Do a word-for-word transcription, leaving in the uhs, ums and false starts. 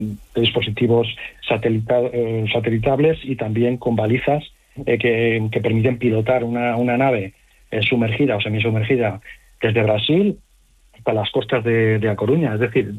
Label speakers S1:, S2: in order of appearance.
S1: de dispositivos satelita, eh, satelitables y también con balizas eh, que, que permiten pilotar una, una nave eh, sumergida o semisumergida desde Brasil hasta las costas de, de A Coruña. Es decir,